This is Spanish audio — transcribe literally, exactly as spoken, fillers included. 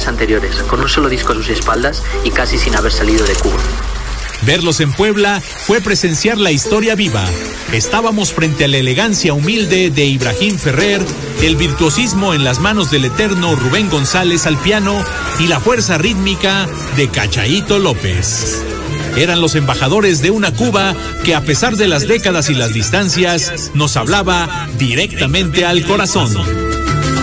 anteriores, con un solo disco a sus espaldas y casi sin haber salido de Cuba. Verlos en Puebla fue presenciar la historia viva. Estábamos frente a la elegancia humilde de Ibrahim Ferrer, el virtuosismo en las manos del eterno Rubén González al piano y la fuerza rítmica de Cachaíto López. Eran los embajadores de una Cuba que, a pesar de las décadas y las distancias, nos hablaba directamente al corazón.